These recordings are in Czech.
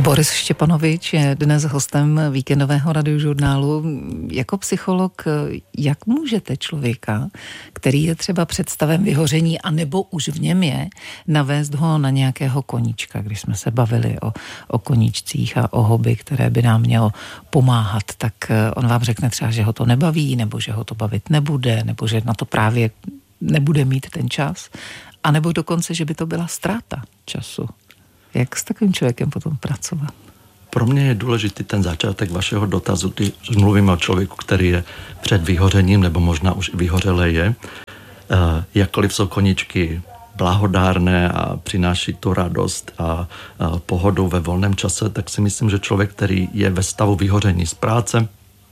Boris Štěpanovič je dnes hostem víkendového radiožurnálu. Jako psycholog, jak můžete člověka, který je třeba představem vyhoření, anebo už v něm je, navést ho na nějakého koníčka, když jsme se bavili o koníčcích a o hobby, které by nám mělo pomáhat, tak on vám řekne třeba, že ho to nebaví, nebo že ho to bavit nebude, nebo že na to právě nebude mít ten čas, anebo dokonce, že by to byla ztráta času. Jak s takovým člověkem potom pracovat? Pro mě je důležitý ten začátek vašeho dotazu, když mluvíme o člověku, který je před vyhořením, nebo možná už vyhořelé je. Jakkoliv jsou koníčky blahodárné a přináší tu radost a pohodu ve volném čase, tak si myslím, že člověk, který je ve stavu vyhoření z práce,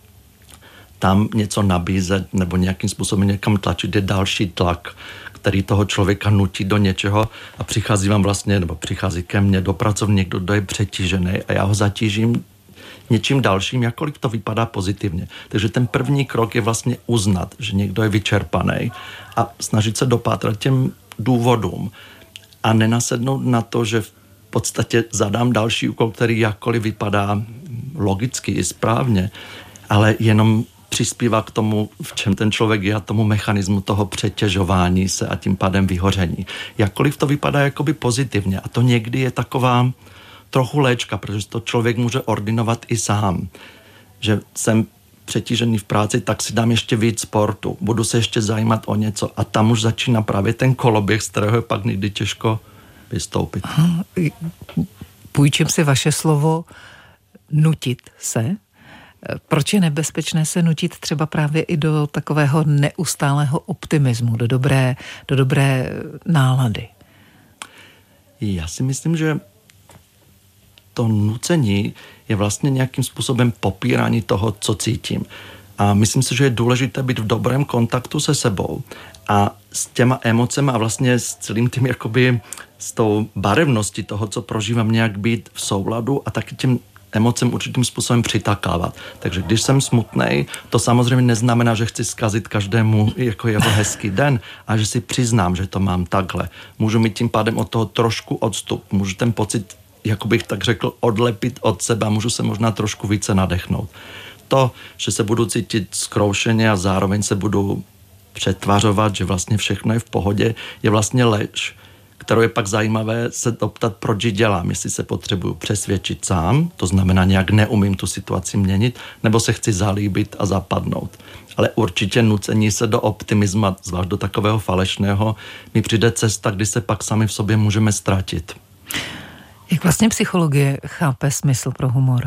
tam něco nabízet nebo nějakým způsobem někam tlačit je další tlak, který toho člověka nutí do něčeho a přichází vám vlastně, nebo přichází ke mně do pracovny někdo, kdo je přetížený a já ho zatížím něčím dalším, jakkoliv to vypadá pozitivně. Takže ten první krok je vlastně uznat, že někdo je vyčerpaný a snažit se dopátrat těm důvodům a nenasednout na to, že v podstatě zadám další úkol, který jakkoliv vypadá logicky i správně, ale jenom přispívá k tomu, v čem ten člověk je a tomu mechanismu toho přetěžování se a tím pádem vyhoření. Jakkoliv to vypadá jakoby pozitivně a to někdy je taková trochu léčka, protože to člověk může ordinovat i sám. Že jsem přetížený v práci, tak si dám ještě víc sportu, budu se ještě zajímat o něco a tam už začíná právě ten koloběh, z kterého je pak někdy těžko vystoupit. Půjčím si vaše slovo nutit se. Proč je nebezpečné se nutit třeba právě i do takového neustálého optimismu, do dobré nálady? Já si myslím, že to nucení je vlastně nějakým způsobem popírání toho, co cítím. A myslím si, že je důležité být v dobrém kontaktu se sebou a s těma emocemi a vlastně s celým tím jakoby s tou barevností toho, co prožívám, nějak být v souladu a taky těm emocem určitým způsobem přitakávat. Takže když jsem smutnej, to samozřejmě neznamená, že chci zkazit každému jako jeho hezký den a že si přiznám, že to mám takhle. Můžu mít tím pádem od toho trošku odstup. Můžu ten pocit, jako bych tak řekl, odlepit od sebe a můžu se možná trošku více nadechnout. To, že se budu cítit zkroušeně a zároveň se budu přetvařovat, že vlastně všechno je v pohodě, je vlastně lež, kterou je pak zajímavé se doptat, proč ji dělám, jestli se potřebuju přesvědčit sám, to znamená nějak neumím tu situaci měnit, nebo se chci zalíbit a zapadnout. Ale určitě nucení se do optimismu, zvlášť do takového falešného, mi přijde cesta, kdy se pak sami v sobě můžeme ztratit. Jak vlastně psychologie chápe smysl pro humor?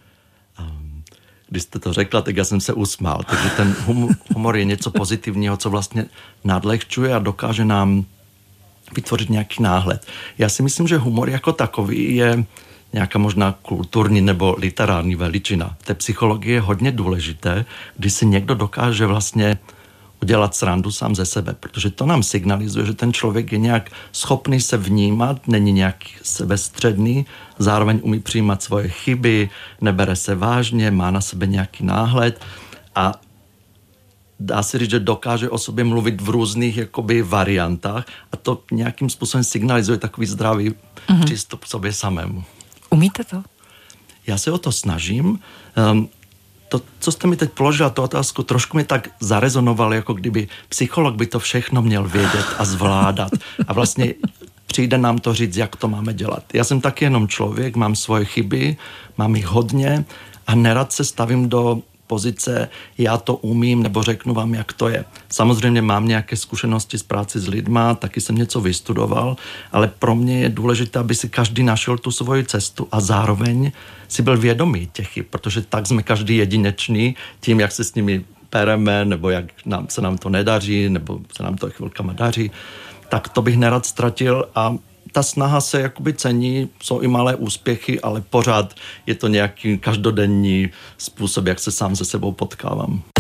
Když jste to řekla, tak já jsem se usmál. Takže ten humor je něco pozitivního, co vlastně nadlehčuje a dokáže nám vytvořit nějaký náhled. Já si myslím, že humor jako takový je nějaká možná kulturní nebo literární veličina. V té psychologii je hodně důležité, když si někdo dokáže vlastně udělat srandu sám ze sebe, protože to nám signalizuje, že ten člověk je nějak schopný se vnímat, není nějak sebestředný, zároveň umí přijímat svoje chyby, nebere se vážně, má na sebe nějaký náhled a dá se říct, že dokáže o sobě mluvit v různých jakoby variantách a to nějakým způsobem signalizuje takový zdravý přístup k sobě samému. Umíte to? Já se o to snažím. To, co jste mi teď položila, tu otázku, trošku mi tak zarezonovalo, jako kdyby psycholog by to všechno měl vědět a zvládat. A vlastně přijde nám to říct, jak to máme dělat. Já jsem taky jenom člověk, mám svoje chyby, mám jich hodně a nerad se stavím do pozice, já to umím, nebo řeknu vám, jak to je. Samozřejmě mám nějaké zkušenosti z práci s lidma, taky jsem něco vystudoval, ale pro mě je důležité, aby si každý našel tu svoji cestu a zároveň si byl vědomý těch chyb, protože tak jsme každý jedinečný tím, jak se s nimi pereme, nebo jak se nám to nedaří, nebo se nám to chvilkama daří, tak to bych nerad ztratil a ta snaha se jakoby cení, jsou i malé úspěchy, ale pořád je to nějaký každodenní způsob, jak se sám se sebou potkávám.